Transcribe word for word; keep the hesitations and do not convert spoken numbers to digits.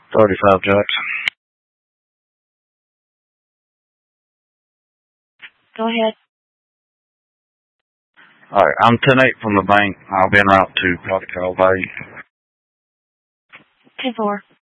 thirty-five Jacks. Go ahead. Alright, I'm ten eight from the bank. I'll be en route to Pelican Bay. ten four.